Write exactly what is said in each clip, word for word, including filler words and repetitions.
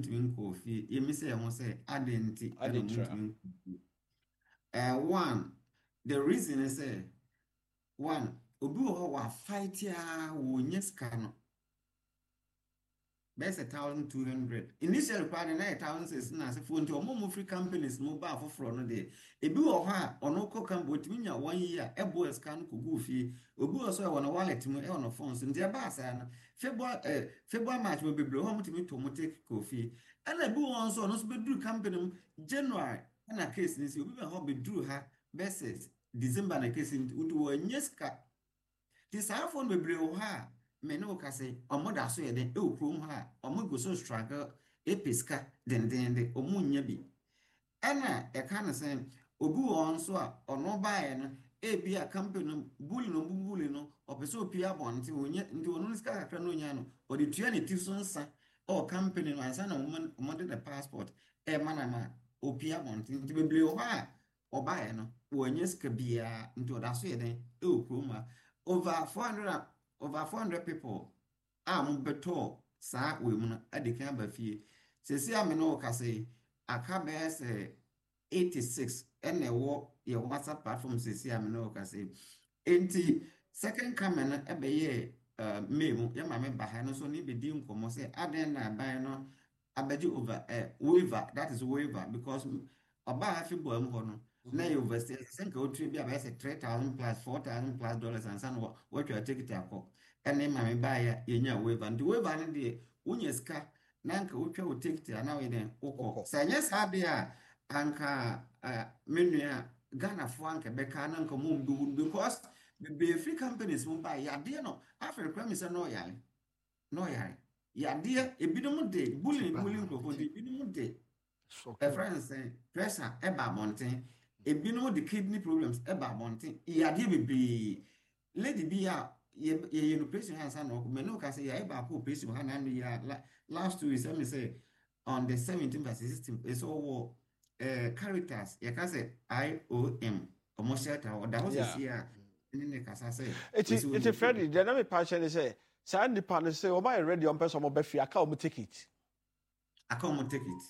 muntumi nkɔ fie yɛmi sɛ ɛho sɛ adɛn nti ɛna Aditra. muntumi nkɔ fie uh, one the reason is say one obi wɔ hɔ wɔ fight a wɔnyɛ sika no bɛyɛ sɛ thousand two hundred initial kora ne na yɛ thousand six na asefo nti ɔmo mo free companies no ba afoforɔ no deɛ ebi wɔ hɔ a ɔno kɔ company otumi nya one year ɛbɔ sika no kɔgu fie obi wɔ so ɛwɔ no wallet mu ɛwɔ no phone so nti ɛba asa no february ɛɛ february march mo bebree hɔ mo tumi to mo take kɔ fie ɛna ebi wɔ nso ɔno nso bɛduru company mu january ɛna case ne si obi bɛ hɔ bɛduru ha bɛsɛ december na case nti wodi wɔnyɛ sika ti saa phone bebree wɔ hɔ a me ne wo ka sɛ ɔmo da so yɛ den ɛwɔ kurom ha ɔmo go so struggle episka dendenden ɔmo nya bi ɛna ɛka no sɛ obi wɔ hɔ nso a ɔno baeɛ no ebi a company no bully no bully no ɔpɛ sɛ opie abɔnten onye nti ɔno no sika kakra no onya no ɔde tua ne ti so nsa ɛwɔ company no ansa na ɔmo ɔmo de the passport ɛma na ma opie abɔnten nti bebree wɔ hɔ a ɔbaeɛ no wɔnyɛ sika biara nti ɔda so yɛ den ɛwɔ kurom ha over four hundred over four hundred people a mo beto saa we mu no ade kan ba fie sesi a me no ka say aka be say eighty-six ene wo ye WhatsApp platform sesi a me no ka say enti second comment no e be ye uh, me mu ye ma me ba ha no so ni be di nkomo say aden na ban no abeji over eh waiver that is waiver because oba ha fi bo am ho no na you overstay senka o three bi about say three thousand plus four thousand plus dollars and san what you take it akọ ene ma me buy ya yenya waiver and the waiver no de wonya ska na nka wo twa o take it na we den ukọ sa nya sa de a anka menu a Ghana fo anka beka na nka mo mdu because be free companies mo buy ya de no after premise no yare no yare ya de ebinom de bullying bullying ko de ebinom de a friend say pressure eba mountain ebinom the kidney problems eba abonten yade bebree lady bi a ye ye no patient hansa no me no ka say ya eba ko patient ha na no ya last two weeks let me say on the seventeenth verse sixteen is all uh characters ye ka say I O M omo shelter or that was see a ni ne ka say it it Freddy the na me patient say say nipa no say o ba ready on person mo ba fi aka o ticket aka o ticket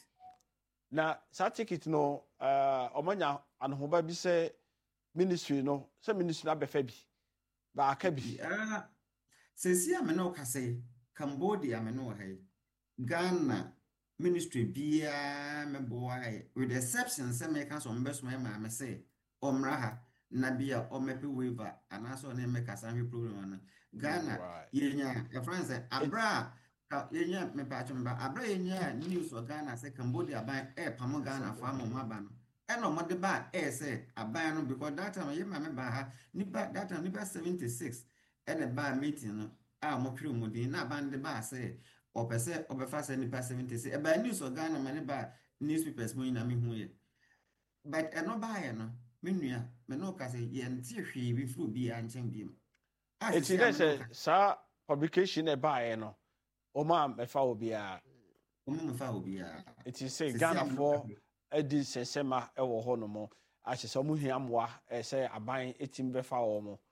na sa ticket no uh omanya anhoba bi se ministry no se ministry na befa bi ba aka bi ah se si ame no ka say Cambodia me no hay Ghana ministry bia me boy with exception say me can so mbeso me ma me say omra ha na bia o mepe waiver anaso na me kasa hwe problem na Ghana yenya e france abra yenya me pa chumba abra yenya news o Ghana say Cambodia ban e pam Ghana fa mo maba no e no mo de ba e say aban no because that time ye ma me ba ha nipa that time nipa seventy-six e de ba meeting no a mo twere mo din na ban de ba say opese obefa say nipa seventy-six e ba news o Ghana ma ne ba newspapers mo ina me hu ye but e no ba ye no me nua me no ka say ye ntie hwe bi fru bi a nchen bi it is sa publication e ba ye no o ma me fa obi a o ma me fa obi a it is say Ghana for edi sensema e wo ho no mo a che so mo hia moa e say aban etim be fa wo mo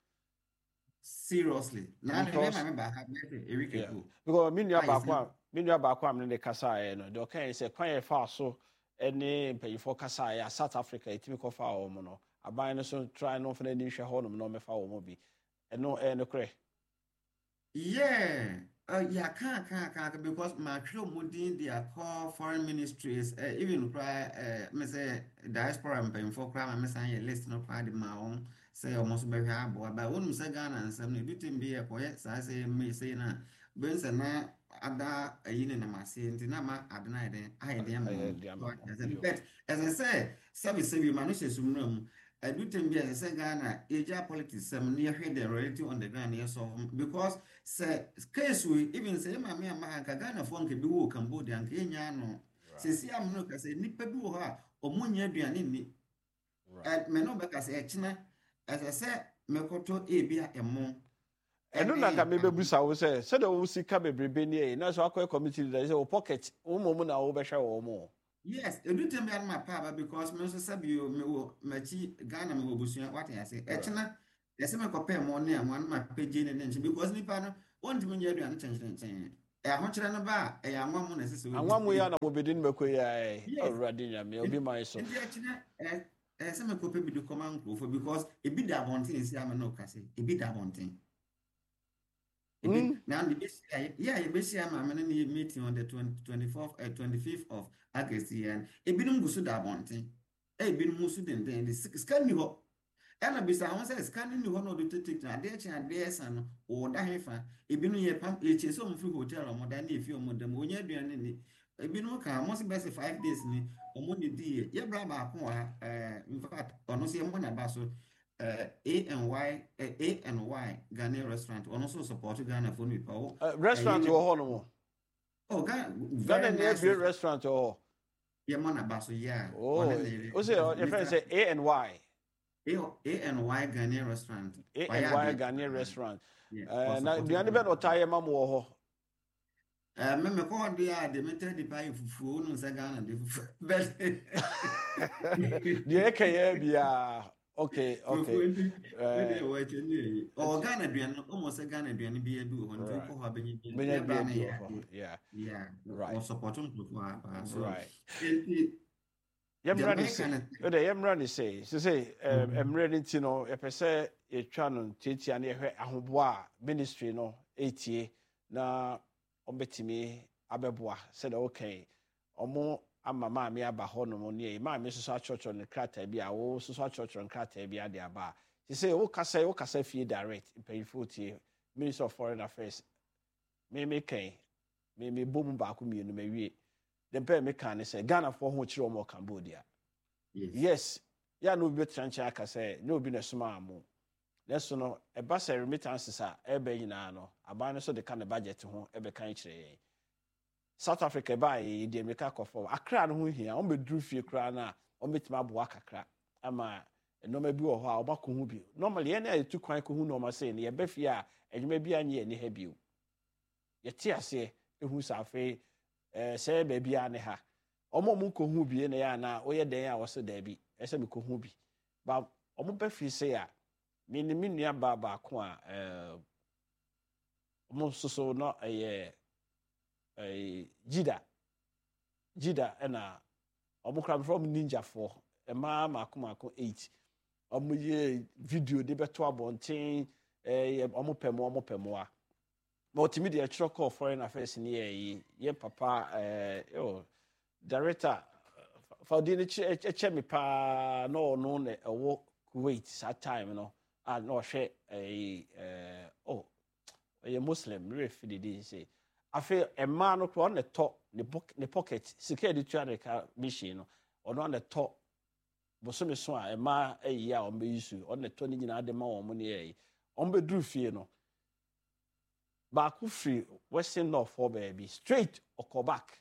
seriously na na me ma me ba ha be erike go because me nua ba kwa me nua ba kwa me ne kasa e no de o kan say kwan e fa so ene mpayifo kasa ya South Africa etimi ko fa wo mo no aban no so try no for ni hwe ho no no me fa wo mo bi eno e no kre yeah uh, yeah can can can because my show mudin their call foreign ministries uh, even cry uh, me say diaspora mpayifo cry me say a list no cry the ma on say almost be hwa abo ba wonu say Ghana nsam no dutim bi e koye say say me say na ben say na ada ayine na mase nti na ma adena eden ayede mo but as I say service we manage sumram edutem bi as say Ghana age politics some near head the reality on the ground yes of because say case we even say ma me ma ka Ghana fo nke bi wo Cambodia nke nya no se si am no ka say nipa bi wo ha omunya aduane ni at me no be ka say echina as I say mekoto e bia emo eno na ka me bebusa wo say say do wo sika bebrebe ni e na so akoy committee leader say wo pocket wo momu na wo be hwe wo mo yes edutem bi ma pa because me so sabi me wo machi Ghana me wo busua what I say echina yes me ko pay mo na mo na page ne ne because nipa no won timi nya aduane chen chen chen e ahokyere no ba e ya nwa mu na sese anwa mu ya na mo bedin meko ya eh yes already nyame obi man so ndi akina eh eh se me ko pe bi do come nkrofo because e bi da bonten si am na okase e bi da bonten e bi mm na ndi bi yeah e bi si am am na meeting on the twenty-fourth uh, twenty-fifth of August here e bi no gusu da bonten e bi no musu den den the scan ni ho ena bisa ho say scan ni ho no do take na de chi ade esa no o da hefa e bi no ye pam e chi so mfiri hotel o mo da na efi o mo da mo nya aduane ni e bi no ka mo se best five days ni o mo de di ye bra ba ko ha eh in fact ono se mo na ba so eh A and Y eh, A and Y Ghana restaurant ono so support Ghana for me pa o uh, restaurant wo ho no mo oh Ghana Ghana very near nice beer restaurant oh ye mo na ba so yeah oh o say your friend say A and Y A A and Y Ghana restaurant A and Y Ghana restaurant yeah eh na duane be no taye ma mo ho eh me me ko de a de metre de pa fufu no se Ghana de fufu but de e kaye bia okay okay eh we cheni o Ghana duane almost Ghana duane bi ebi ho nti ko ha benye bi menya bia bi ho yeah yeah right o support on to ha so right enti yemra ni say o de yemra ni say so say emre ni ti no e pese e twa no tiatia na ehwe ahobo a ministry no etie na obetimi abeboa said okay omo ama maami aba ho no mo ne maami so so achocho ne krata bi a wo so so achocho ne krata bi ade aba she say wo kasa wo kasa fie direct payful tie Minister of Foreign Affairs me me kan me me bom ba ko mienu mawie the pay me kan say Ghana for ho chiro mo Cambodia yes yes ya no bi tranche aka say no bi na suma amu leso no e ba say remittances a e ba nyina no aba no so de kan budget ho e be kan kire South Africa ba e de America kofo Accra no ho hia o medru fie kra na o metima bo akakra ama no ma bi wo ho a o ba ko hu bi normally e na e tu kwan ko hu no ma say ne ye ba fie a edwuma bi anye ne ha biu ye ti ase ehu sa fe eh say ba bi ane ha omo mu ko hu bi ne ya na o ye den a wo se da bi e se me ko hu bi ba omo ba fie say a me ne me nua ba ba ko a eh omo soso no eh eh jida jida ena omo kra from ninja four e ma mako mako eight omo ye video de beto abonten eh omo pemo omo pemo a multimedia choko Foreign Affairs ni ye ye papa eh yo director for the chemi pa no no ne ewo Kuwait that time no ah no hwe eh oh ye Muslim refi dey say afi emma no kro na to ne pocket sika de tua ka machine no ono na to bosome so a emma eyi a ombe yisu ono to ni nyina de ma wo mo ne eyi ombe dru fie no ba ku free western north for baby straight or back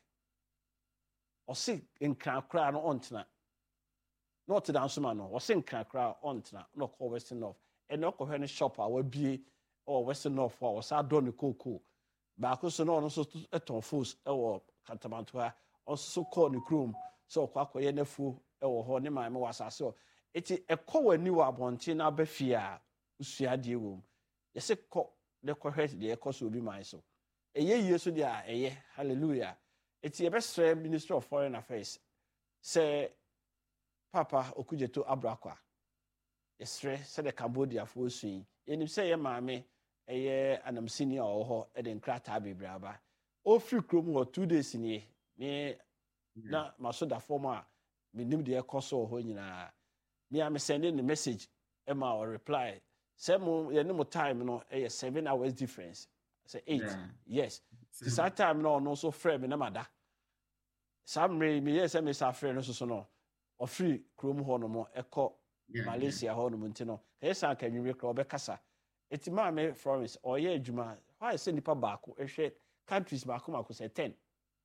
or see in kra no ontna not to dance man no or sing kra ontna no call western north and no ko hwe ne shop a wa bie or western north for or sa do ne koko ba ku so no no so eton force e wo Katamanto a also call ne krom so kwa koye nafu e wo ho ne maame wasase o eti ekọ wani wa abonte na ba fie a usua de wo yese kọ de kọ hwe de ekọ so obi man so eye yie so de a eye hallelujah eti e be sre Minister of Foreign Affairs se Papa Okujeto Abrakwa yesre se de Cambodia fo suin enim se ye maame eye anam senior o ho e de nkrata bebraba o free krom ho two days ni me na masoda form a me nim de ekoso ho nyina me am sending the message e ma or reply say mo ye no time no e seven hours difference say eight yeah. Yes this that time no no so frame me na mada some me me yes me sa frame no so so no o free krom ho no mo eko Malaysia ho no mo ntino e sa kan nwi kro be kasa eti ma me Florence o ye adwuma why say nipa ba ko ehwe countries ba ko ma ko say ten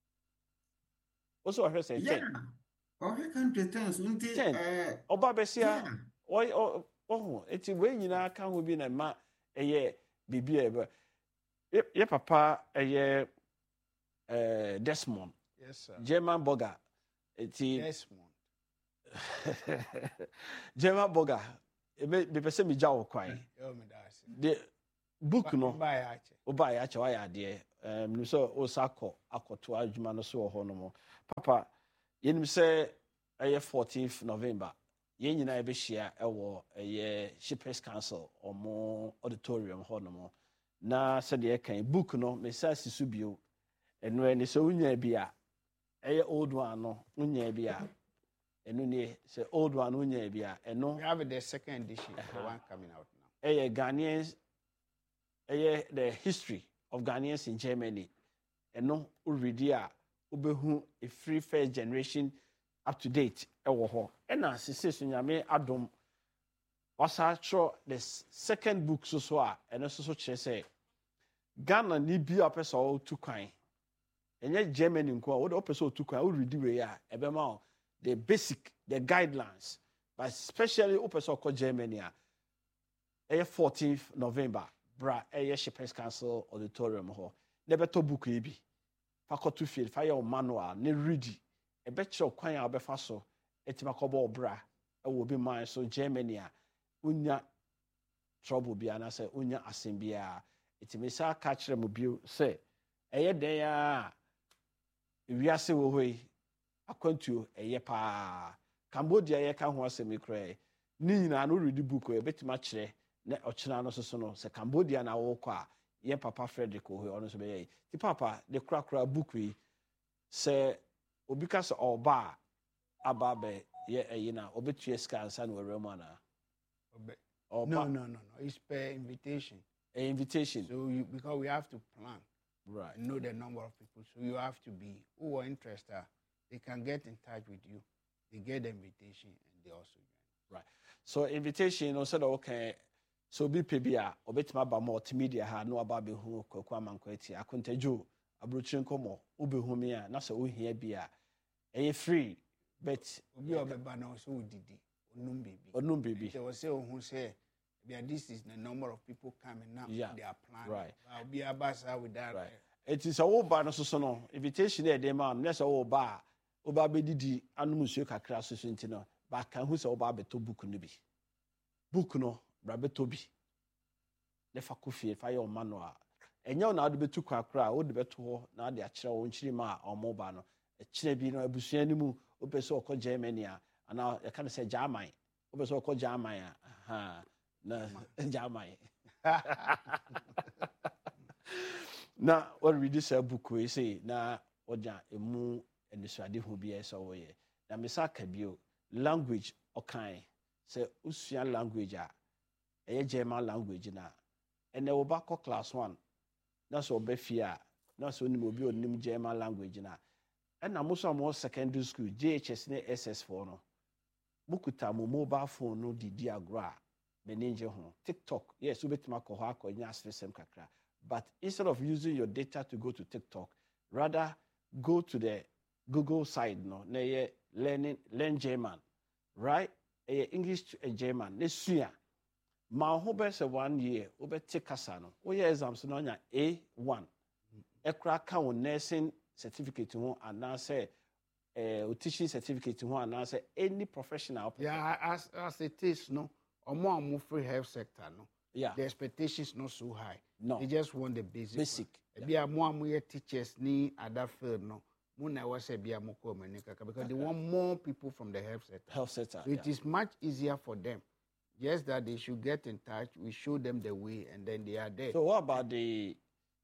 also I say ten yeah okay country ten so nti eh oba besia o oh eti we nyina ka ho bi na ma eye bibi e ye papa eye eh Desmond yes sir German burger eti Desmond German burger e be be se mi jawo kwan yo me da se the book no ba ya ache oba ya ache wa ya de um so osako akoto adwuma no so wɔ hɔ no mo papa yenim sɛ ɛyɛ fourteenth November yɛn nyinaa yɛbɛhyia ɛwɔ ɛyɛ Shippers Council ɔmo auditorium hɔ no mo na sɛdeɛ ɛkan book no mesa sisu bio ɛno ɛne sɛ wonya bi a ɛyɛ old one no wonya bi a ɛno ne sɛ old one wonya bi a ɛno we have the second edition uh-huh. the one coming out now ɛyɛ Ghanaians ɛyɛ the history of Ghanaians in Germany ɛno already a wobɛhu a free first generation up to date ɛwɔ hɔ ɛna sisi so nyame adom wasa tro the second book so so a ɛno so so kyerɛ sɛ Ghana ni bi a pɛ sɛ ɔtu kwan ɛnyɛ Germany nko a wo de pɛ sɛ ɔtu kwan wo ready we a ɛbɛma the basic the guidelines but especially wo pɛ sɛ ɔkɔ Germany a ɛyɛ fourteenth November bra ɛyɛ Shippers Council auditorium hɔ na bɛtɔ book yi bi fa kɔto field fa yɛ manual ne ready ɛbɛkyerɛ kwan a ɔbɛfa so ɛtima kɔbɔ ɔbra ɛwɔ obi man so Germany a unya trouble bi anasɛ unya asɛm bi a ɛtimi sa ka kyerɛ mu bio sɛ ɛyɛ den a wiase wɔ hɔ yi akwantuo ɛyɛ paa Cambodia yɛ ka ho asɛm kora ni nyinaa no read book ɔ ɛbɛtima kyerɛ na ɔkyena no so no sɛ Cambodia na wɔkɔ a yɛ papa Frederick wɔ hɔ ɔno so bɛyɛ ti papa de kura kura book yi sɛ obi ka sɛ ɔba aba bɛ yɛ ɛyi na obetua sika ansa na wɔrɛ mu ana no no no no it's per invitation an invitation so you because we have to plan right know the number of people so you have to be who are interested they can get in touch with you they get the invitation and they also join right so invitation no said okay so be pe a obetima ba multimedia ha no aba be hu kwaku amanko ati akontagyo abrochire nkomo obehu me a na so ohia bi a ɛyɛ free but obi obeba na so udidi onum baby onum baby they will say ohun say this is the number of people coming now yeah. they are planning right I'll be abasa with that right it is a wo ba no so so no invitation e dey ma na so wo ba oba be didi anu musuo kakra so so nti no ba kan hu se oba beto book no bi book no bra beto bi le fa kofie fa ye manual enye na ade betu kwakra o de beto ho na ade akire wo nchiri ma omo ba no akire bi no abusua ni mu opese okọ Germany a ana e kan se German opese okọ German a ha na German na what read this book we say na oja emu enisuade ho bi e so wo ye na misaka bio language okan se usua language a eye German language na ene wo ba ko class one na so be fia na so nim obi onim German language na ena mo so mo secondary school J H S na S S four no bukuta mo mobile phone no didi agra menenje ho TikTok yes obetima ko ho akonya asresem kakra but instead of using your data to go to TikTok rather go to the Google side no na ye learning learn German right e English to German na sua ma ho be se one year obeti kasa no wo ye exams no nya A one ekra ka wo nursing certificate ho ana say eh teaching certificate ho ana say any professional yeah as as it is no omo omo free health sector no yeah the expectations not so high no they just want the basic basic be a more more teachers ni other field no muna was a be a more because they want more people from the health sector health sector so it is much easier for them just that they should get in touch we show them the way and then they are there. So what about the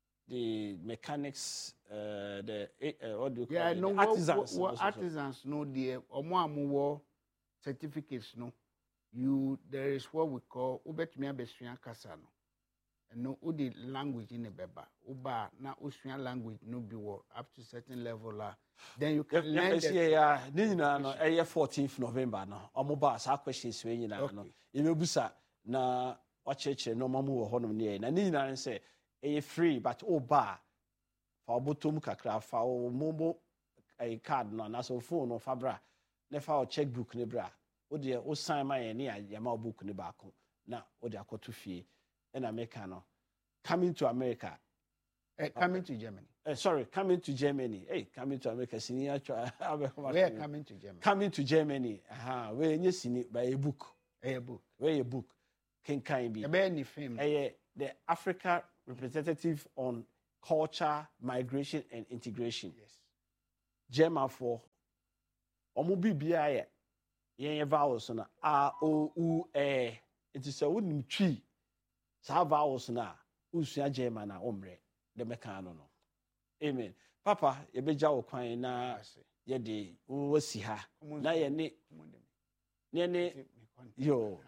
the mechanics uh the uh, what do you call yeah, it no, the what, artisans what, what artisans no the omo amuwo certificates no you there is what we call ubetumi abesua kasa no and no udi language in the beba uba na usua language no be wo up to certain level la then you can yeah, learn yeah, yeah, yeah. Ni nyina no eh fourteenth November no omo ba sa questions we nyina no emebusa na wacheche no mamu wo honom ne na ni nyina say eh free but o ba fa obotom kakra fa o momo eh card no na so phone no fa bra ne fa o checkbook ne bra o de o sign ma ye ne ya ma book ne ba ko na o de akoto fie in America no coming to America uh, coming to Germany uh, sorry coming to Germany hey coming to America senior we are coming to Germany coming to Germany aha we nye sini by a book a book we a book can kind be e be any film eh the Africa representative on culture, migration, and integration. Yes. German for omo bibia ye yen vowels na a o u e. It is a wooden tree. Sa vowels na usua German na omre de meka no no. Amen. Papa, ye beja wo kwan na ye de wo si ha. Na ye ne ne ne yo.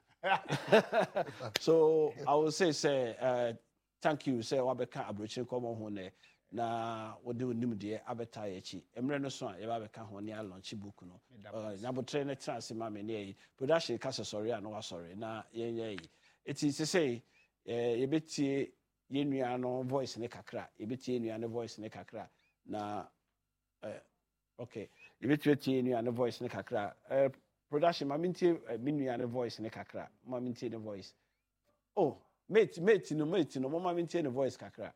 So I will say say uh, thank you say wabeka abrochi komo ho ne na wode onim de abeta yechi emre no so a ye ba beka ho ne launch book no na botre ne trans ma me ne production kase sorry na wa sorry na yen ye it is say eh ye betie ye nua no voice ne kakra ye betie nua no voice ne kakra na eh okay ye betie tie nua no voice ne kakra eh production ma mintie me nua no voice ne kakra ma mintie ne voice oh mate mate no mate no ma mintie ne voice kakra.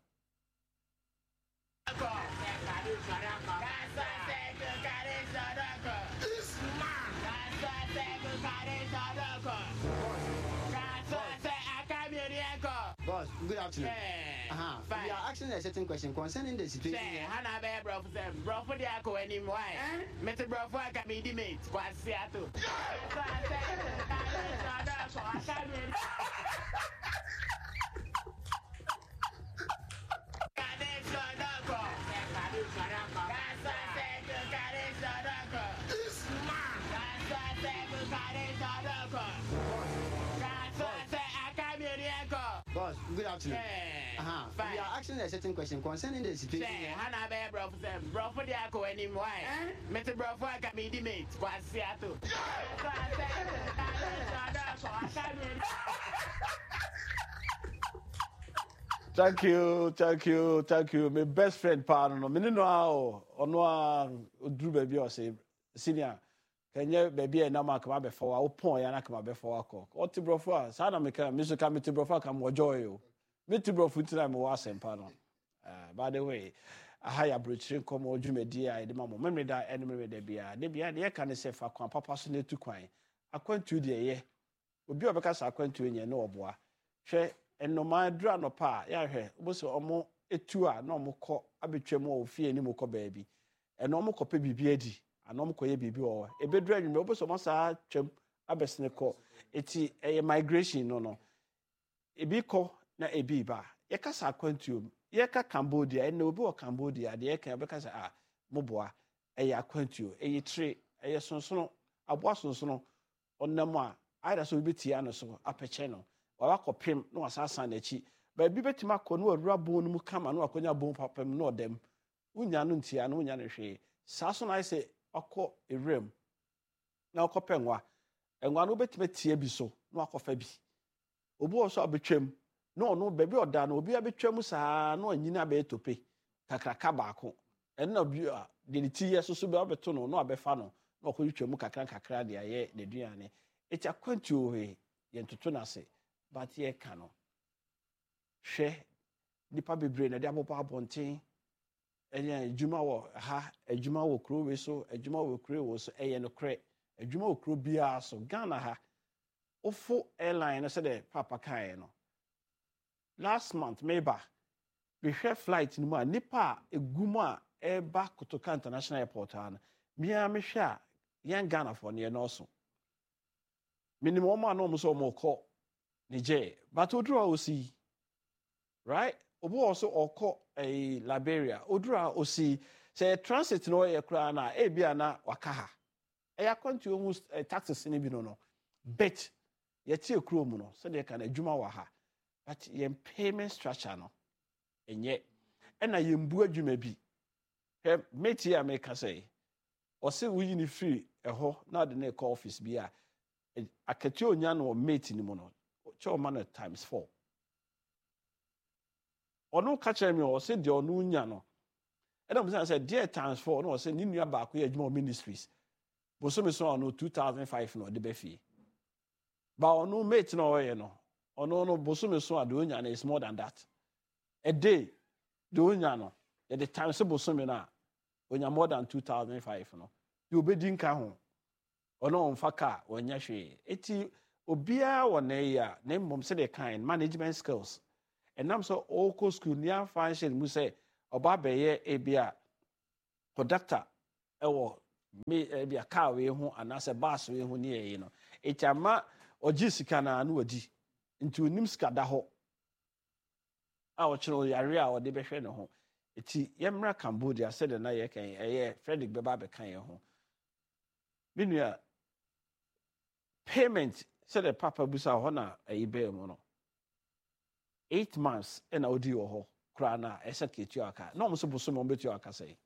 Boss, good afternoon. Uh-huh. We are asking a certain question concerning the situation. Say, Hana Bear Bro, bro for the Ako anymore. Mister Bro for a me mate, quite Seattle. Boss, good afternoon. Uh-huh. We are asking a certain question concerning the situation. Say, Hana Bear Bro, bro for the Ako anymore. Mister Bro for a me mate, quite Seattle. Thank you, thank you, thank you. My best friend, pardon me. Me no how ono a odru baby o say senior. Kenye baby na ma kama be for wo pon ya na kama be for akọ. O ti brofo a sa na me ka me so ka me ti brofo ka mo joy o. Me ti brofo ti na me wa sempa no. Uh, by the way, I hire bridge come odwumedi a de mamo. Me me da ene me da bia. De bia de ka ne se fa kwan papa so na tu kwan. Akwantu de ye. Obi obeka sa akwantu enye na oboa. Hwe enoma dra no pa ya hwe oboso omo etu a na omo kọ abetwam o fie ni mo kọ baabi. Eno omo kọ pe bibi adi. Anom koye bibi o ebedru anwume oboso mo sa twam abesne ko eti eye migration no no ebi ko na ebi ba ye kasa akwantuom ye ka Cambodia ene obi o Cambodia de ye kan be kasa ah moboa eye akwantuo eye tre eye sonsono aboa sonsono onnam a aida so betia no so apeche no wa wakopem na wasasa na chi ba bi betima ko no awura bon no mu kama no akonya bon papam no odem unya no ntia no unya no hwe saso na ise akọ erem na akọpẹ nwa enwa no betime tie bi so na akọfa bi obu oso abetwam na ono bebi oda na obi abetwam saa na onyina be etope kakraka baako enna bi a de ti yeso so be obeto no na abefa no na akọyitwam kakra kakra de aye ne duane eti akwantu ohe ye ntoto na se but ye ka no hwe nipa bebre na de abopa abonten enya ejuma wo ha ejuma wo kro we so ejuma wo kro wo so eye no kre ejuma wo kro bia so Ghana ha ofo airline no say the papa kai no last month maybe we share flight ni mu a nipa egumu a eba Kotoka International Airport an mia me hwe a yan Ghana for ne no so minimum ma no mo so mo ko Niger but oduro o si right obo also oko a Liberia odura osi say transit no ye kra na e bia na wakaha e yakwantu almost taxes ni bi no no bet ye tie kro mu no so de ka na adwuma wa ha but ye payment structure no enye e na ye mbu adwuma bi he meti ya make say o se wi ni free e ho na de na call office bi a akati onya no mate ni mu no cho man times four ono ka kire me o se de ono nya no e na mo say dear times four no o se ni nua ba ko ye adwuma ministries bo so me so ono two thousand five no de be fie ba ono mate no o ye no ono no bo so me so ade onya na is more than that a day de onya no e the times bo so me na onya more than two thousand five no you obedi nka ho ono on faka onya hwe eti obia wo na ya na mbom se de kind management skills and I'm so all school near function mu say oba beye ebia conductor ewo me ebia car we ho anase bus we ho ne ye no etiama oji sika na na wadi nti onim sika da ho a o kire yare a o de behwe ne ho eti yemra Cambodia said na ye kan eye Frederick beba be kan ye ho binua payment said the papa busa ho na ayi be mu no eight months and odi wo ho kra na esa ketu aka na mo so boso mo betu aka say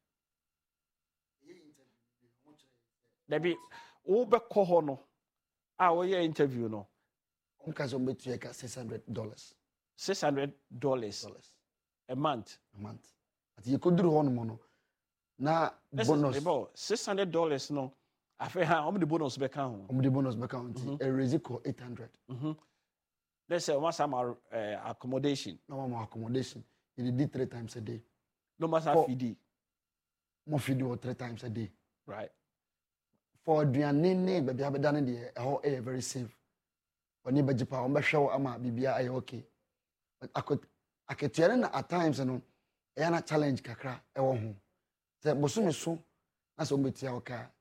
Debi wo be ko ho no a wo ye interview no on ka so betu aka six hundred dollars six hundred dollars a month a month ati ye ko duru ho no mo no na bonus six hundred dollars no afa ha o me the bonus be kan ho o me the bonus be kan ho e raise ko eight hundred mhm let's say once some uh, accommodation no more accommodation you did three times a day no matter feed more feed or three times a day right for aduane ne baby abeda ne de e ho e very safe oni bajipa on be hwew ama bibia aye okay akot aketuare na at times no e na challenge kakra e wo ho se bosome so na so betia oka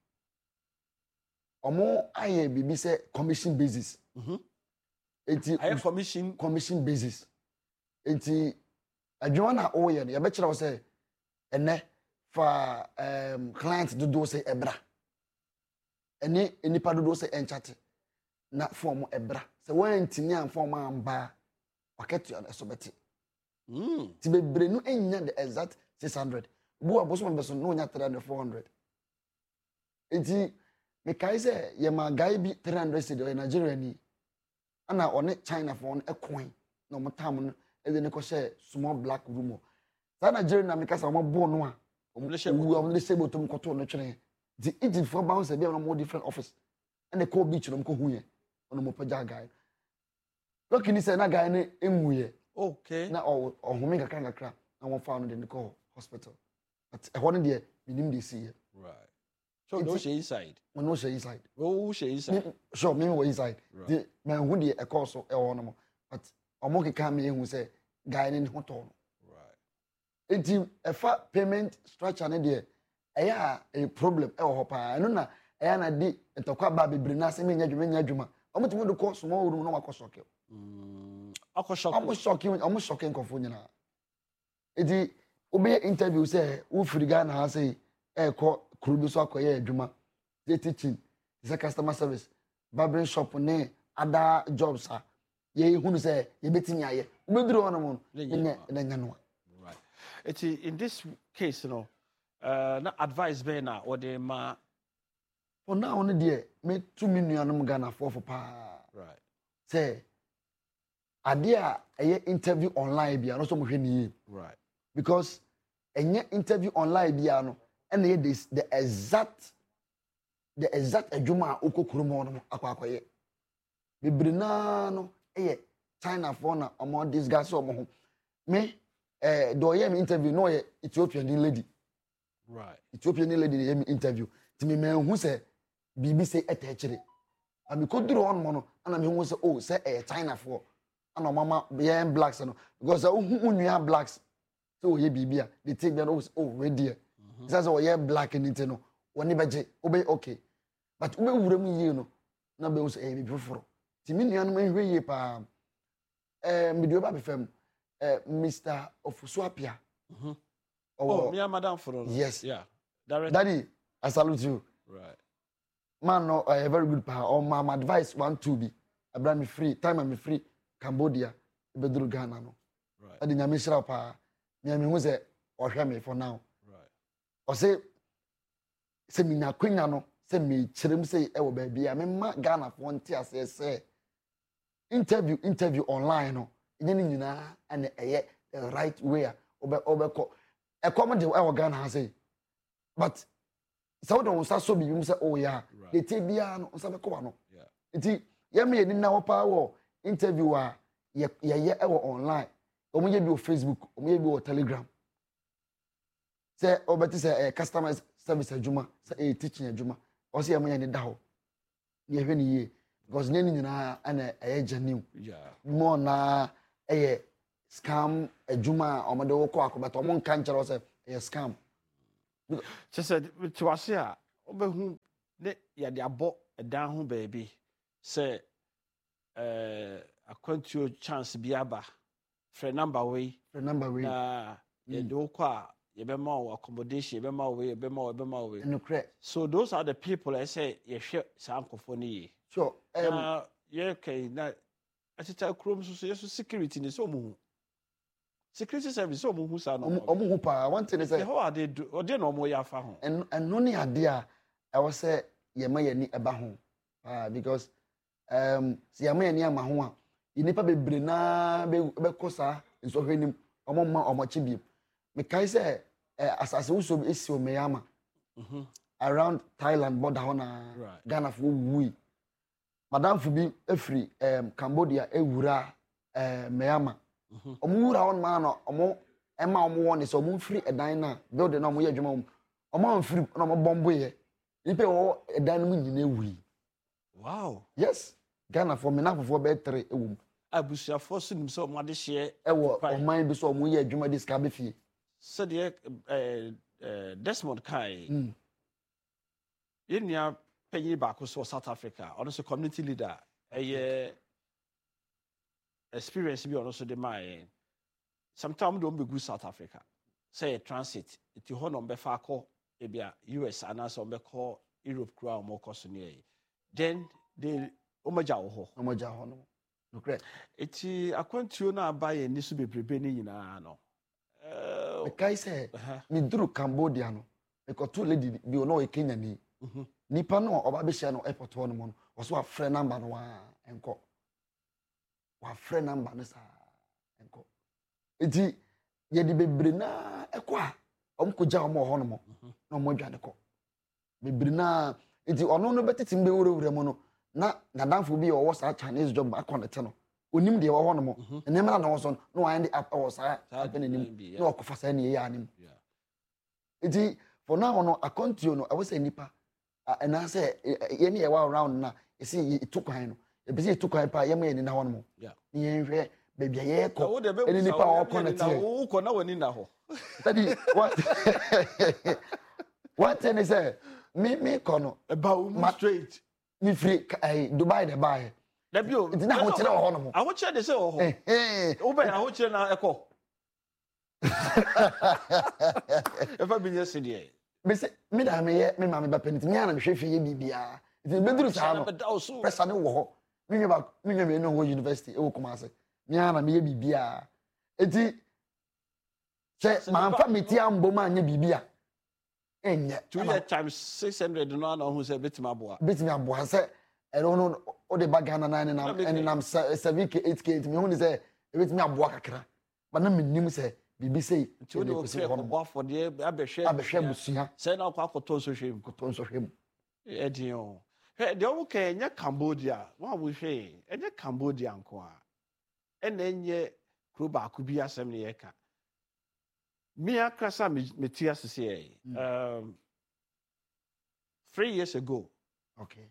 omo aye bibi se commission basis mhm enti aye commission commission basis enti adwuma na o ye no ye be kira wo se ene fa um client do do se ebra ene enipa do do se enchate na form ebra se wan ntini an form amba waketu so beti mm ti bebre no enya the exact six hundred bu aboso me so no nya three hundred four hundred enti me kai se ye ma guy bi three hundred cedi Nigeria ni ana one China phone e coin no mo tam no e de ne ko share small black room sa Nigeria na me ka sa mo bo no a o mo le share o mo le share botom ko to no twene the Egypt for bounce be na mo different office and the co beach no ko hu ye ono mo paja guy look ni say na guy ne emu ye okay na o ohumi kakra kakra na mo fa no de ko hospital but e ho no de minim de see right so no she inside we no she inside oh she inside sure me we inside the man who de e course e ho no but omo keka me ehu say guy ne ho to no right enti e fa payment structure ne de eya a problem e ho pa eno na eya na di entokwa ba bebre na se me nya dwuma nya dwuma omo timo de ko small room no makoso ke mm akoso omo shoki omo shoki nkofo nyina edi obe interview say wo firiga na ha say e ko kurubi so akoye adwuma dey teaching is a customer service barbering shop ne other jobs ah ye hunu say ye betimi aye obeduru ono mo nya na nya no right it in this case you know uh na advice be na or the ma for now on there me two million Ghana for for pa right say ade a eye interview online bia no so mo hwe ni right because enye interview online bia no and the the exact the exact adwuma okokuru mo no akwa akwaye bebre na no eye China for na omo discuss omo ho me eh do ye me interview no ye Ethiopian lady right Ethiopian lady ye me interview ti me me hu se bibi se etechire ami koduru on mo no ana me hu se oh se eh China for ana mama ye blacks no because uh, unua blacks so ye bibi a they take them oh ready that's why ye black anything no woni beje obe okay but ube wura mu yie no na be so eh bibi foforo ti me nua no ehwe yie pa eh medio ba be fam eh Mister Ofusuapia mhm oh me madam for yes yeah direct daddy I salute you right man no a uh, very good pa or my advice one to be abra me free time I'm free Cambodia bedru Ghana no right adi nyame shira pa me me hu se o hwe me for now right o se se mi na kwanya no se me kirem se e wo ba bia me ma Ghana for nti ase se interview interview online no nya ni nyina ane eye the right way obe obe ko e kom de e wo Ghana ha se but so don't start so be say oh yeah they take bia no so be ko no yeah nti ye me ni na wo pa wo interview a ye ye e wo online omo ye bi o Facebook omo ye bi o Telegram say obeti say customer service adwuma say teaching adwuma o say ye me ni da ho ye hwe ni ye because ne ni nyina ana e genuine yeah mo na e scam adwuma a ɔmo de wokɔ akɔbɛtɔ ɔmo nka nkyerɛ sɛ ɛyɛ scam kyɛ sɛ te wase a wobɛhu ne yɛde abɔ ɛdan ho baabi sɛ eh, akwantuo chance bi aba frɛ number wei frɛ number wei na yɛde wokɔ a yɛbɛma wo accommodation yɛbɛma wo wei yɛbɛma wo yɛbɛma wo wei nokorɛ so those are the people I say yɛhwɛ saa nkɔfoɔ no yie sure um, na yɛkai na ɛteta kurom so so yɛso security ne sɛ ɔmo hu security service sɛ ɔmo hu saa no ɔmo ɔmo hu paa one thing is sɛ hɔ ade do ɔde na ɔmo yɛ afa ho ɛno ɛno ne ade a ɛwɔ sɛ yɛma yɛni ɛba ho ah because um sɛ yɛma yɛni ama ho a nipa bebree naa bɛkɔ saa nsɔhwɛ nim ɔmo ma ɔmo akyi bi mekae sɛ asase wuso bi esi omeyama mhm around Thailand border hɔ na Right. Ghana fo wui madam fo bi efiri um, Cambodia ewura eh meyama mhm ɔmo wura hɔ ma na ɔmo ɛma ɔmo wɔ ne sɛ ɔmo mfiri ɛdan na building na ɔmo yɛ adwuma ɔmo ɔmo amfiri na ɔmo bɔmbo yɛ nipa wɔ ɛdan no mu nyina ewui wow yes Ghana fo me na fofoɔ bɛ tere ewum abusuafoɔ so nim sɛ ɔmo ade hyeɛ ɛwɔ Fine. ɔman bi so ɔmo yɛ adwuma de sika bɛfie sɛdeɛ eh, eh, Desmond Kai mm. yɛn nua panyin baako so wɔ South Africa ɔno so community leader ɛyɛ experience bi a ɔno so de maa yɛn sometimes de ɔmo bɛgu South Africa sɛ yɛ transit nti hɔ na ɔmo bɛfa akɔ ebi a U S anaasɛ ɔmo bɛkɔ Europe kura a ɔmo kɔ so ne yɛ then de ɔmo agya wɔ hɔ ɔmo gya hɔ no nokorɛ eti akwantuo no aba yɛn ni so bebrebe ne nyinaa no ɛɛ mekae sɛ ɛhɛ meduru Cambodia no mekɔto lady bi ɔno ɔyɛ Kenya ni mhm nipa no a ɔba bɛhyia no airport hɔ no mu no ɔso wafrɛ number no a ɛnkɔ wafrɛ number no saa ɛnkɔ eti yɛde bebree naa ɛkɔ a ɔmo kɔgya ɔmo wɔ hɔ no mo na ɔmo adwane kɔ bebree naa eti ɔno no bɛtete mu bɛwurawura mu no na nadamfo bi a ɔwɔ saa Chinese job akɔ ne te no onim deɛ ɛwɔ hɔ no mo nneɛma na ɔwɔ so no na wɔayɛ de up ɛwɔ saa Saa apɛ n'anim dan bi, yeah. na ɔkɔfa saa ne yɛyɛ anim yeah eti for now no akɔntuo no ɛwɔ sɛ nipa ɛnaasɛ yɛn ne yɛwɔ around na yɛsi yɛtu kwan no ebi sɛ yɛtu kwan pa yɛn mo yɛ nina hɔ no mo yeah ne yɛn hwɛ baabi a yɛkɔ wo de be ɛne nipa a ɔkɔ ne teɛ wo kɔ na wani na hɔ sɛdi what what thing is sɛ me me kɔ no ɛba wo mu Ma- straight me firi ɛɛ Dubai de ba yɛ da bio nti na ahokyerɛ wɔ hɔ no mo ahokyerɛ de sɛ wɔ hɔ ɛhɛn wo bɛ ahokyerɛ na ɛkɔ ɛfa bi nyɛ se deɛ bɛsɛ me da me yɛ me maame ba pɛ ne ti me ana mehwɛ fie yɛ biribiara nti bɛduru saa no bɛda wo so pressure ne wɔ hɔ me nwa ba me nwa me no wɔ university ɛwɔ Kumase me ana me yɛ biribiara eti sɛ Sɛ mamfa nipa- me ti ambɔ ma anyɛ biribi a ɛnyɛ two years times six hundred no ana ho sɛ betimi aboa bɛtumi aboa sɛ ɛno no wode ba Ghana na Na ɛnenam meke- ɛnenam sɛ- seven k eight k nti mehu ne sɛ ɛbɛtumi aboa kakra ba na mennim sɛ biribi sei nti wo de wo ɛkɔsi fɛ hɔ no kɔbɔ afɔdeɛ abɛhwɛ abɛhwɛ abusua sɛ na akɔ akɔtɔ nsɔhwɛ mu kɔtɔ nsɔhwɛ mu ɛdin o hwɛ deɛ wo ka ɛnyɛ Cambodia wɔn a wohwɛ ɛnyɛ Cambodia nko a ɛna ɛnyɛ kuro baako bi asɛm ne yɛka me akasa me me ti asese yɛ um three years ago okay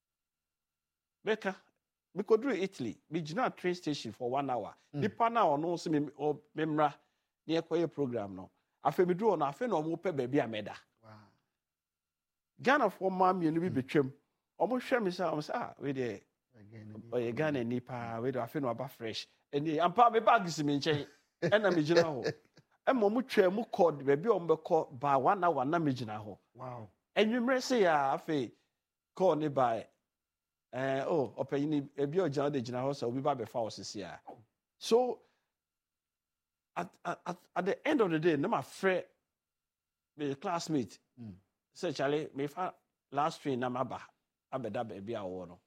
meka mekoduru Italy megyina train station for one hour Mm. nipa na ɔno nso me ɔ- memmra ne yɛkɔyɛ program no afei meduru hɔ no afei na ɔmo pɛ baabi a mɛda wow Ghanafoɔ mmaa mmienu bi betwam ɔmo hwɛ me sɛ ɔmo sɛ ah wei deɛ again ɔyɛ Ghana ni paa wei deɛ afei na ɔba fresh ɛni ampa me baagi si me nkyɛn ɛna megyina hɔ ɛma ɔmo twɛ mu kɔ baabi a ɔmo bɛkɔ baa one hour na megyina hɔ wow enwummerɛ se ya afei call ne by eh oh ɔpanyin ebi a ɔgyina de gyina hɔ sɛ obi ba bɛfa wɔ sisi a so at, at at at the end of the day na ma frɛ me classmate Mm. sɛ Charlie me fa last train na ma ba abɛda baabi a wɔwɔ no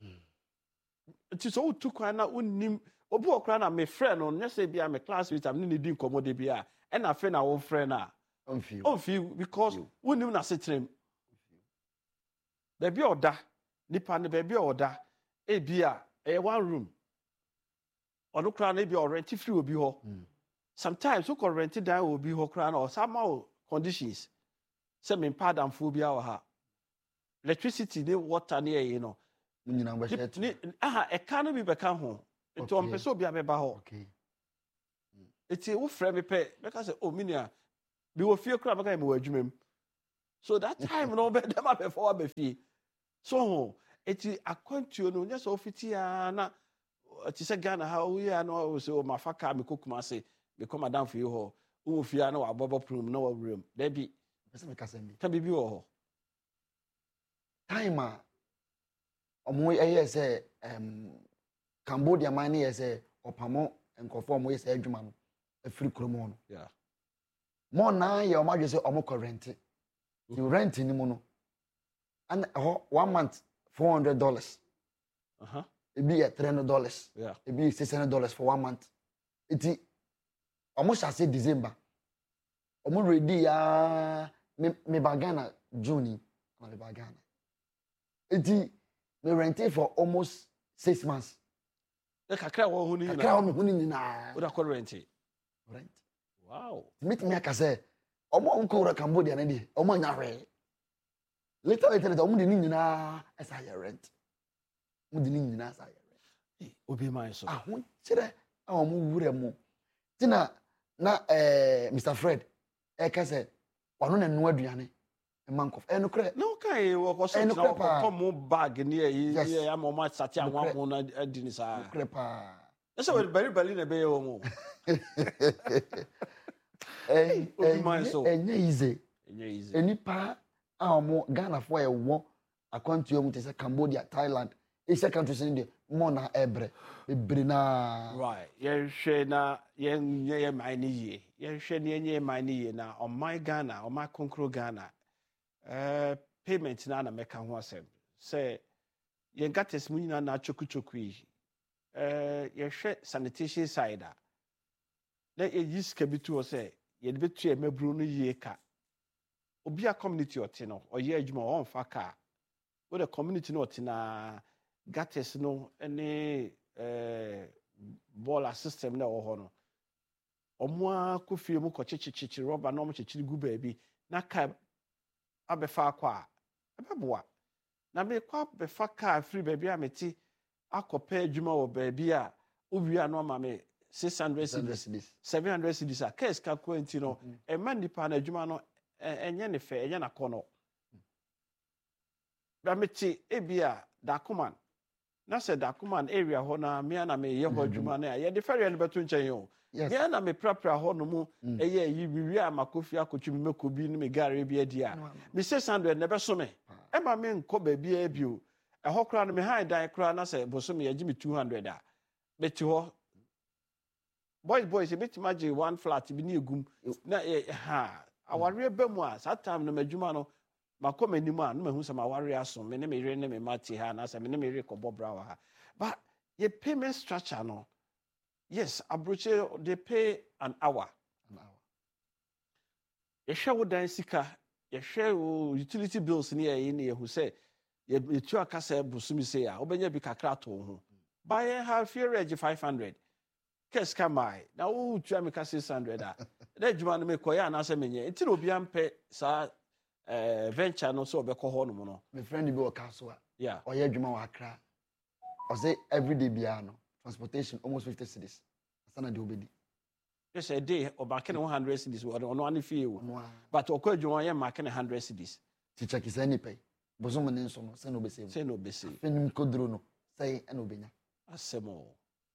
nti sɛ wotu kwan na wonnim obi wɔ kora na me frɛ no nyɛ sɛ bi a me classmate am ne ne di nkɔmmɔ de bi a ɛna afei na wo frɛ no a ɔmfio ɔmfi because wonnim n'asetenam baabi a ɔda nipa no baabi a ɔda ebi a ɛyɛ one room ɔno koraa no ebi a ɔrɛnti firi obi hɔ Mm. sometimes wokɔ rɛnti dan wɔ obi hɔ koraa na ɔsa ma wo conditions sɛ mempa adamfoɔ bi wɔ ha electricity ne water ne ɛyi no ne nyinaa bɛhyɛ ne aha ɛka no bi bɛka ho nti Okay. ɔmpɛ sɛ obi a bɛba hɔ okay It's a friend me pay because oh minia be wo fie kra baka me wo adwuma so that time no be dem abefo abefie so it's akwantuo no nya so fitia na ti se Ghana ha wo ya no wo se o mafaka me kokuma se me come down for you ho wo fie na wa bobo prum na wa wurem da bi pese me kasa mi ta bibi wo ho time a omo eye se em Cambodia man ne say opamo enkofo omo say adwuma no afiri kromo no yeah mo na ye omo adwe say omo ko rent you rent ni mu no and one month four hundred dollars uh-huh it be at three hundred dollars yeah it be six hundred dollars for one month it omo shall say December omo ready ya me me bagana June na me bagana it me rent for almost six months. e kakra wo hu ni na kakra wo hu ni na wo da ko rent rent wow meet me aka say omo nko ra Cambodia na di omo nya hwe later later omo di ni nyina esa ya rent omo di ni nyina esa ya rent obi man so ah ho kire a omo wure mu tina na eh Mister Fred e ka say ono na nu aduane e mankof e no kre no kai wo ko so na ko to mo bag ni e e am mo sati anwa mo na adi ni sa kre pa ese we bari bari na be ye wo mo eh obi man so enye easy enye easy enipa a omo Ghana for e wo akwantu mu te say Cambodia Thailand Asia countries in the mo na ebre ebre na right ye hwe na ye nye ye man ni ye ye hwe ne nye man ni ye na o my Ghana o my konkro Ghana eh payment na na meka ho asem say ye gates mu nyina na choku choku yi eh ye hwe sanitation side a na ye yiska bitu o say ye de betu e mabru no ye ka obi a community ote no o ye adwuma o mfa ka wo the community no ote na gates no ene eh boiler system na wo ho no omo akofie mu ko chichichichi rubber no mo chichiri gu baabi na ka abefa akwa abeboa na me kwa befa ka free baabi a meti akopa adwuma wo baabi a owi ano ma me six hundred cedis seven hundred cedis a case ka kwenti no e man nipa na adwuma no enye ne fe enye na kono ba meti ebia dakuman na se dakuman area ho na me na me ye ho adwuma na ye de ferry no beto nchen yo ye na me prapra ho no mu eye yi wiwi amakofi akotwumi mekobi no me gare bi adi a me six hundred na be so me e ma me nko ba bi a bio e ho kra no me high dan kra na se boso me ye gi me two hundred a beti ho boys boys e beti maji one flat bi na egum na ha aware ba mu a that time no madwuma no makoma nimu a no mahu se ma ware aso me ne me re ne me mati ha na se me ne me re kobo brawa ha but your payment structure no yes abroche they pay an hour an hour ye hwe wo dan sika ye hwe wo utility bills ni ye ni ye hu se ye tu aka se busumi se a obenya bi kakra to ho buy half year reg five hundred kes kamai na wo tu ameka six hundred a na djuma no me koya na se menye enti obi ampe sa eh venture no so obekọ ho no mo no my friend bi o ka so a yeah oye djuma wa Accra o say every day bia no transportation almost fifty cedis asana de obedi yes a day o back in one hundred cedis o no ani fie o but o ko djuma ye mark in one hundred cedis teacher ki say ni pay bozo mo ne nso no say no be say say no be say fenim kodro no say e no benya asemo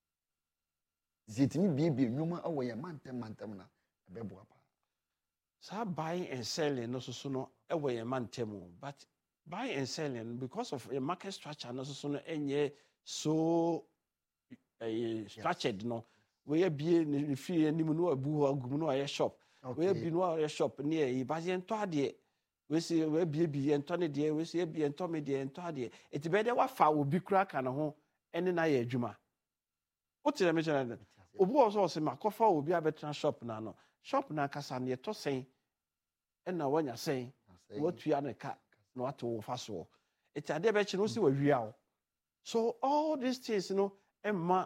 zitimi bibie nyuma awo ye mantem mantem na ebeboa pa so buying and selling no so so no e we mantem but buying and selling because of a market structure no so so no enye so uh, structured no we bie ni fie ni mu no abu agum no aye shop we bi no aye shop ni e ba ye nto ade we see we bie bie nto ne de we see bie nto me de nto ade eti be de wa fa obi kura ka no ho ene na ye adwuma o tire me chana obi o so se makofa obi abetra shop na no shop na kasa ne to sen ena wanya sen wotua ne ka na wato wo fa so eti ade be chi no si wa wia o so all these things no emma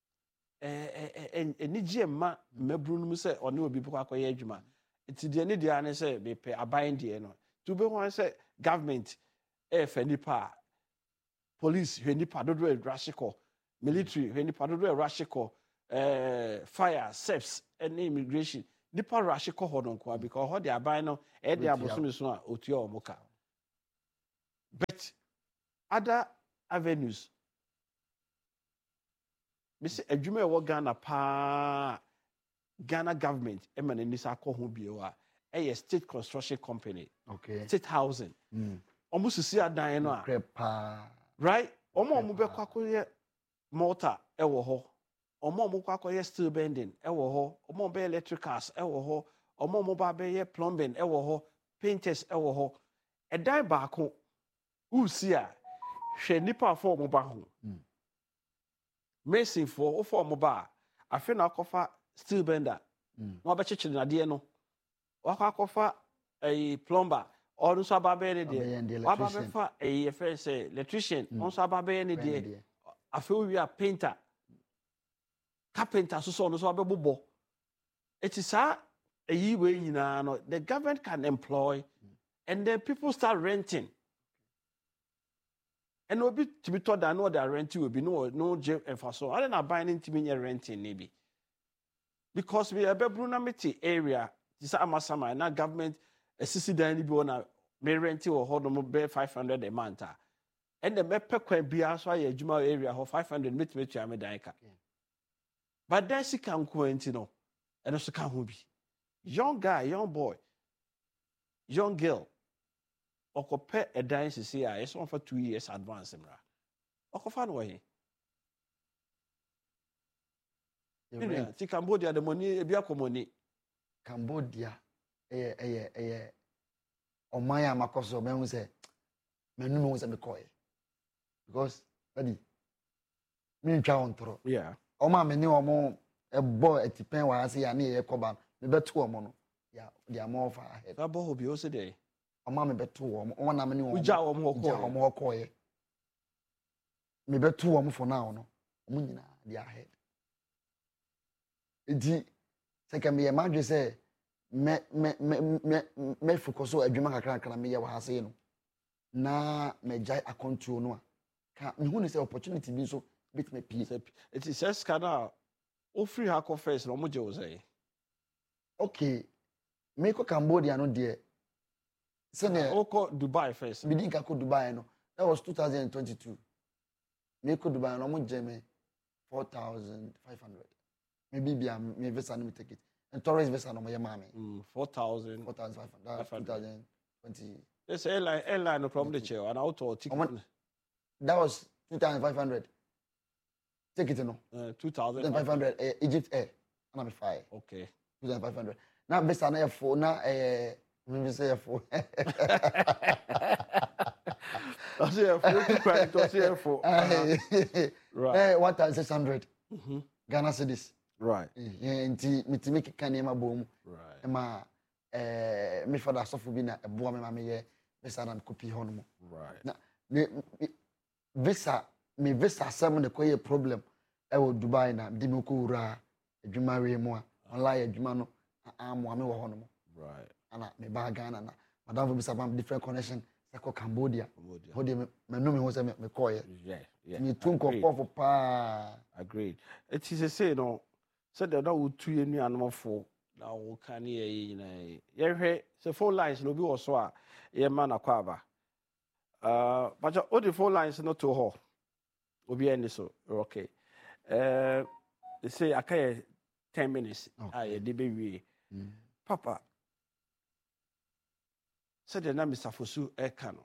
eh eh enije emma mabru no se one obi bukwa akoye adwuma eti de ne de ane se be pe aban de no to be one se government e fa nipa police hwe nipa dodo e rashiko military hwe nipa dodo e rashiko uh, fire, seps, and immigration. Nipa rush ko ho no kwa because ho de aban no e de abosom so a otua omoka. But other avenues. Me say adwuma e wo Ghana pa Ghana government e man ni sa ko ho bio a e state construction company. Okay. State housing. Mm. Omo sisi adan no a. Crepa. Right? Omo omo be kwa akoye mortar e wo ho. Omo omo kwa akoye steel bending e wo ho. Omo be electricals e wo ho. Omo omo ba be plumbing e wo ho. Painters e wo ho. Edan ba ko usi a hwe nipa fo omo ba ho. Mm. Mason for ofo omo ba afi na akofa steel bender. Mm. No ba chechire na de no. Wakwa akofa a plumber or so ababe ne de. Wababe fa a first electrician on so ababe ne de. Afi wi a painter. Carpenter so so no so abebobo. It is a yi we nyina no the government can employ and then people start renting. And no be to be told that no that renting will be no no jail and for so. I don't know buying to be renting maybe. Because we have a Brunamiti area, this Amasama, and government assisted any bona may rent or hold them bear five hundred a month. And the Mepe can be also a Juma area of five hundred meter meter America. But that's a can cointino, and also can be young guy, young boy, young girl, or compare a dance to see it's one for two years advance. Or fan way. Yeah, Cambodia, the money, a biako money. Cambodia, eh, eh, eh, or Maya Makoso, men will say, men knows a McCoy. Because, buddy, me chow throw. Yeah. O ma many or more a boy at the pen where I see a near Coban, me bet two or mono. Yeah, they are more far ahead. That boy will be also there. O mamma bet two or one amany or Jaw more more coy. Me bet two or more for now, no. Munina, they are ahead. Edi sɛ me imagine say me me me me me focus so adwuma kakra kakra me ye wa hase no na me jai akontuo no a ka me hu ne say opportunity bi so bit me pie it is just kana o free ha ko first no mo je wo say okay me ko Cambodia no de se ne o ko Dubai first me din ka ko Dubai no that was two thousand twenty-two me ko Dubai no mo je me four thousand five hundred. Maybe be a me visa no take it. And tourist visa no my mommy. Mm, four thousand. Four thousand five hundred. Two thousand twenty. Yes, airline airline no problem the chair and auto ticket. That was two thousand five hundred. Take it no. Uh, two thousand five hundred. Uh, Egypt Air. And I'm five. Okay. Two thousand five hundred. Now visa no four. Now eh, me say four. I say four. Two credit. I say four. Right. Eh, one thousand six hundred. Mhm. Ghana cedis. Right. Yeah, nti mitimi keka ne ma bom. Right. E ma eh me father sofo bi na ebo me ma me ye visa na copy ho no. Right. Na me visa me visa sam na koye problem e wo Dubai na di me ko wura adwuma we mu a online adwuma no amo ame wo ho no. Right. Ana me ba Ghana na madam visa bam different connection se ko Cambodia. Cambodia. Ho de me no me ho se me koye. Yeah, yeah. Me tun ko for pa. Agreed. It is a say no. Said that would two year animal for now can ye in a yeah, so four lines no be also a yeah man aquaba. Uh, but all the four lines not to her. Will be any so okay. Uh, they say I can ten minutes. I did baby. Papa said the name is Safosu Ekano.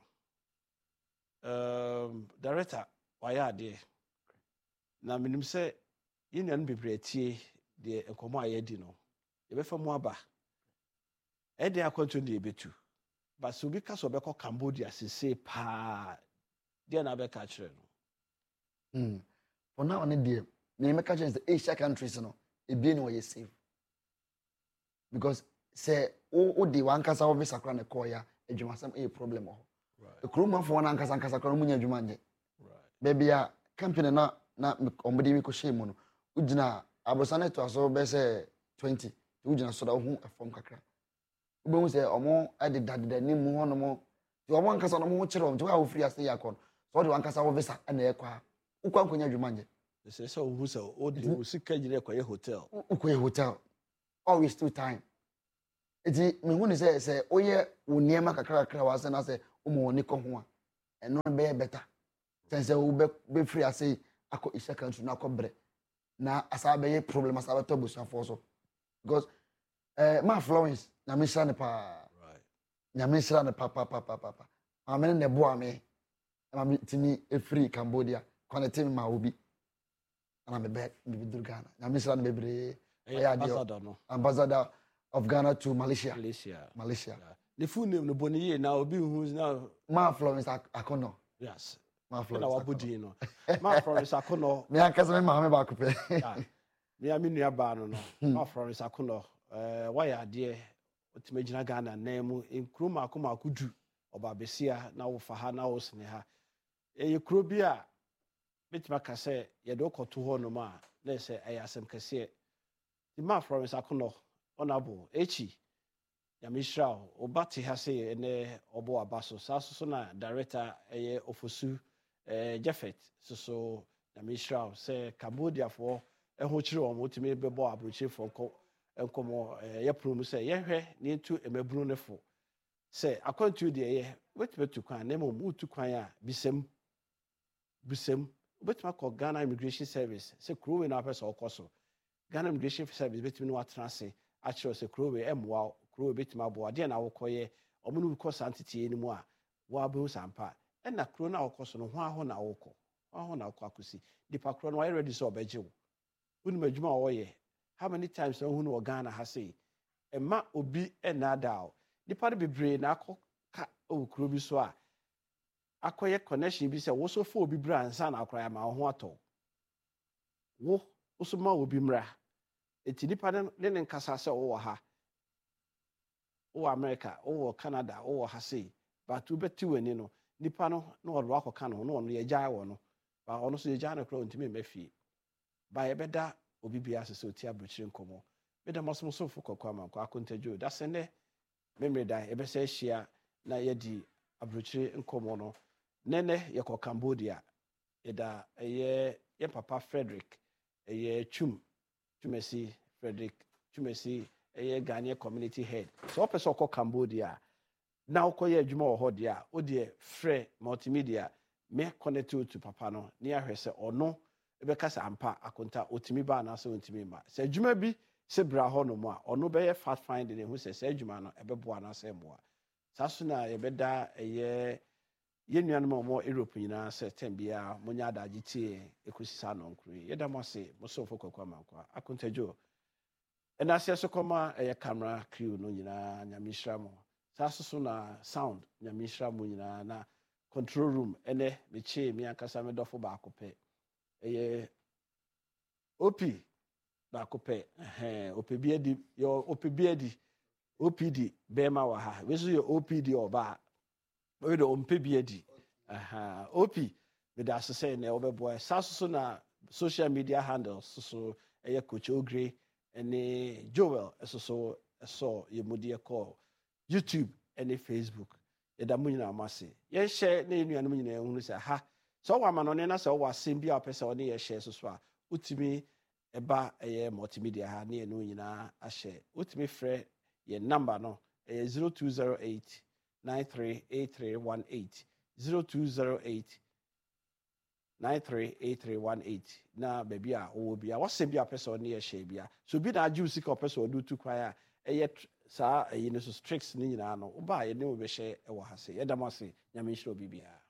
Um, director, why are they? Now, minim say, you know, be pretty. The enkomo ayedi no e be fa mu aba e dey akonto dey betu but so bi ka so be ko Cambodia sese pa dey na be ka kire no mm for now on dey me make ka kire the Asia countries no e be no ye safe because say o o dey wan kasa o visa kra na ko ya adwuma sam e problem ho right e kroma for wan kasa kasa kra no munya adwuma nje right baby a company na na ombe mi ko shame no ugina abosane to aso be say twenty tu gina so da hu afom kakra ube hu say omo ade dadada ni mu ho no mo ti omo ankasa no mo kire o ti wa free ase yakon so de ankasa wo visa na e kwa ukwa nkonya dwuma nje say so who so o de o sika gire kwa hotel ukwe hotel always two time eti me hu ni say say oye wo niema kakra kakra wa say na say o mo ni ko ho a eno be better sense wo be be free asay akọ isha country na akọ bre na asa be problem asa be to busa for so because eh ma Florence na me sha ne pa right na me sha ne pa pa pa pa pa ma me ne bo ame na me timi e free Cambodia connect me ma obi na me be me be dur Ghana na me sha ne bebre ambassador no ambassador of Ghana to Malaysia Malaysia Malaysia the full name no boni ye na obi hu na ma Florence Akono yes ma Florence Florence na wabudi no ma Florence Akono me akasa me ma me ba ko pe me a me nua ba no no ma Florence Akono eh wa ya de otimagina Ghana na mu enkuro mako mako du oba besia na wo fa ha na wo sene ha e kuro bi a betima ka se ye do koto ho no ma na se ayasem kase di ma Florence Akono honorable echi ya mishra obati ha se ene obo abaso saso so na director eye ofosu eh Jeffet so so ya mishra se Cambodia for eho chire o motimi bebo abrochi for ko enkomo ye promu se ye hwe ne tu emaburu ne fo se akwantu de ye wetubetu kwan na mo mutu kwan a bisem bisem betima ko Ghana Immigration Service se krowe na pesa okoso Ghana Immigration Service betimi no atrase a chiro se krowe emwa krowe betima bo ade na wokoye omunu ko santete ni mu a wo abu sampa e na kro na wokoso no ho aho na woko aho na woko akosi dipa kro no are ready so obeje unu madwuma wo ye how many times hu no Ghana ha say emma obi enada dipa de bebre na akọ ka o kro bi so a akoye connection bi se wo so fo obi bra nsa na akora ma ho ato wo so ma obi mra eti dipa ne ne nkasa se wo ha wo America wo Canada wo ha say but u beti wani no dipa no no ro akoka no no ye gya wo no ba ono so ye gya na kro ntimi mafie ba ye beda obi bia asese oti abrochire nkomo beda mosom so fo kokwa man kwa akontajo da sene memre da e be se hia na ye di abrochire nkomo no nene ye ko Cambodia eda ye ye papa Frederick ye chum chumesi Frederick chumesi ye Ghanaian community head so person ko Cambodia na ukoye adwuma wo hode a odi frɛ multimedia me connect to papa no ne ahwese ono ebekasa ampa akonta otimi ba na so otimi ma se adwuma bi se bra ho no mu a ono be ye fact finding ne hu se se adwuma no ebebo ana se mboa saso na yebeda eye ye nuanom mo Europe nyina se tembia monya adaje tie ekosisa no nkru yeda mo se mo so fokokwa mankwa akontajo ena se so koma eye camera crew no nyina nyamishra mo saso so na sound nyamishra mo nyina na control room ene meche mi ankasa me dofo ba akopɛ eye opi ba akopɛ eh opi adi yo opi adi O P D bema wa ha we so yo O P D oba we do ompe bi adi aha O P we da so say na obebo saso so na social media handles so so eye Coach Ogre ene Joel so so so ye modie call YouTube ene Facebook e da munyina amase ye share na enuanom nyina ehunu say ha so wa ma no ne na say wa asem bi a pese one ye share so so a utimi eba eye multimedia ha na enu nyina a share utimi frɛ your number no uh, zero two zero eight nine three eight three one eight zero two zero eight nine three eight three one eight na baby a wo bia wase bia person na ye share bia so bi na aju sika person do tu kwai a eye sa eye no so tricks ni nyina no ba ye ne wo be share e wo ha se ye damase nyame hiro bibia